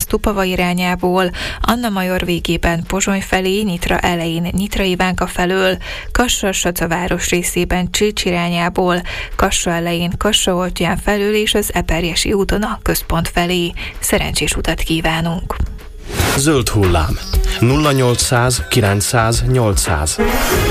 Tupava irányából, Anna Major végében Pozsony felé, Nyitra elején Nyitra Ivánka felől, Kassa-Saca város részében Csícs irányából, Kassa elején Kassa-Oltján felől és az Eperjesi úton a központ felé. Szerencsés utat kívánunk! Zöld hullám 0800 900 800